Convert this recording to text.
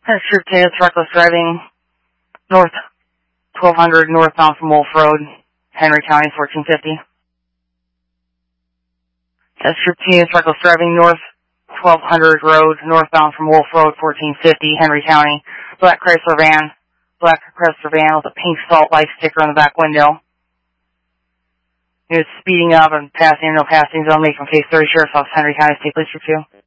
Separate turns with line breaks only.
Test Group 2, it's reckless driving north 1200 northbound from Wolf Road, Henry County, 1450. Test Group 2, it's reckless driving north 1200 road northbound from Wolf Road, 1450, Henry County. Black Chrysler van with a pink salt life sticker on the back window. He was speeding up and passing no passing zone, making case 30 Sheriff's Office, Henry County State Police Group 2.